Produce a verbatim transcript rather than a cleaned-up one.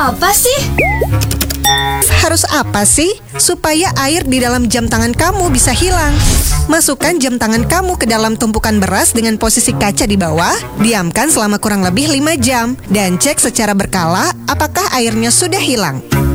apa sih? Harus apa sih? Supaya air di dalam jam tangan kamu bisa hilang. Masukkan jam tangan kamu ke dalam tumpukan beras dengan posisi kaca di bawah. Diamkan selama kurang lebih lima jam. Dan cek secara berkala apakah airnya sudah hilang.